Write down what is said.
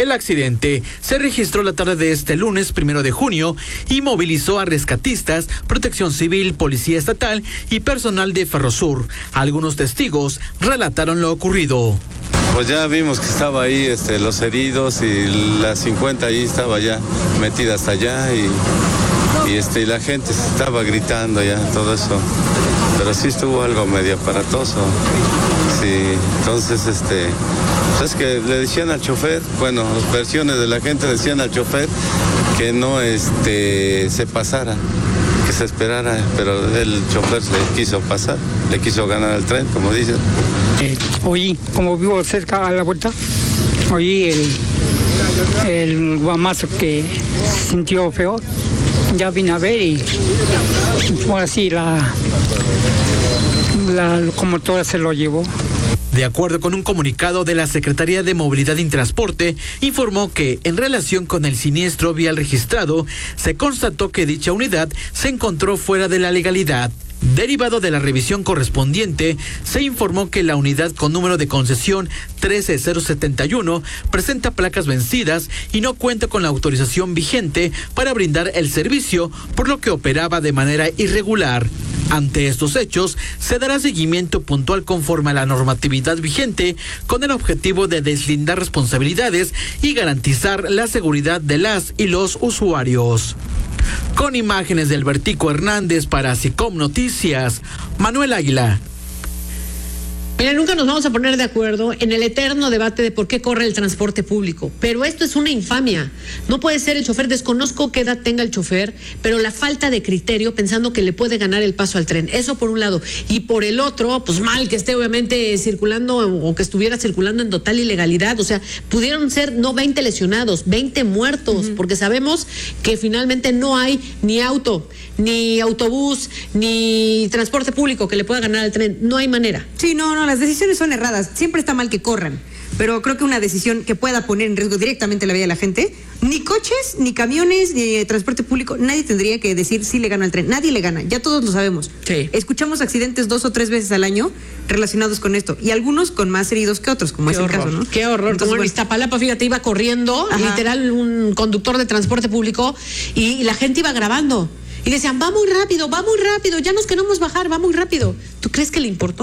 El accidente se registró la tarde de este lunes 1 de junio y movilizó a rescatistas, Protección Civil, Policía Estatal y personal de Ferrosur. Algunos testigos relataron lo ocurrido. Pues ya vimos que estaba ahí los heridos y la 50 ahí estaba ya metida hasta allá y la gente estaba gritando ya, todo eso. Pero sí estuvo algo medio aparatoso. Sí, entonces pues es que le decían al chofer, bueno, las versiones de la gente decían al chofer que no se pasara, que se esperara, pero el chofer le quiso pasar, le quiso ganar el tren, como dicen. Oí, como vivo cerca a la vuelta, oí el guamazo que sintió feo. Ya vine a ver y fue así, la locomotora se lo llevó. De acuerdo con un comunicado de la Secretaría de Movilidad y Transporte, informó que en relación con el siniestro vial registrado, se constató que dicha unidad se encontró fuera de la legalidad. Derivado de la revisión correspondiente, se informó que la unidad con número de concesión 13071 presenta placas vencidas y no cuenta con la autorización vigente para brindar el servicio, por lo que operaba de manera irregular. Ante estos hechos, se dará seguimiento puntual conforme a la normatividad vigente, con el objetivo de deslindar responsabilidades y garantizar la seguridad de las y los usuarios. Con imágenes de Albertico Hernández para SICOM Noticias, Manuel Águila. Mira, nunca nos vamos a poner de acuerdo en el eterno debate de por qué corre el transporte público, pero esto es una infamia. No puede ser el chofer, desconozco qué edad tenga el chofer, pero la falta de criterio pensando que le puede ganar el paso al tren. Eso por un lado. Y por el otro, pues mal que esté obviamente circulando o que estuviera circulando en total ilegalidad. O sea, pudieron ser no 20 lesionados, 20 muertos, porque sabemos que finalmente no hay ni auto, ni autobús, ni transporte público que le pueda ganar al tren. No hay manera. Sí, no, las decisiones son erradas. Siempre está mal que corran, pero creo que una decisión que pueda poner en riesgo directamente la vida de la gente, ni coches, ni camiones, ni transporte público, nadie tendría que decir sí le gana al tren. Nadie le gana, ya todos lo sabemos. Sí. Escuchamos accidentes 2 o 3 veces al año relacionados con esto, y algunos con más heridos que otros, como es el caso, ¿no? Qué horror. Entonces, como en Iztapalapa, fíjate, iba corriendo, literal, un conductor de transporte público, y la gente iba grabando. Y decían, va muy rápido, ya nos queremos bajar, va muy rápido. ¿Tú crees que le importó?